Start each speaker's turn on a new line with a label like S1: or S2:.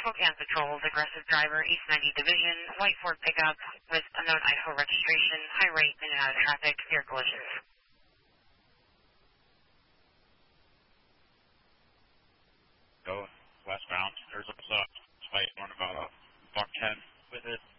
S1: Spokane Patrols, aggressive driver, East 90 Division, white Ford pickup with unknown Idaho registration, high rate in and out of traffic, near collisions.
S2: Go westbound. There's a fight on about a buck 10 with it.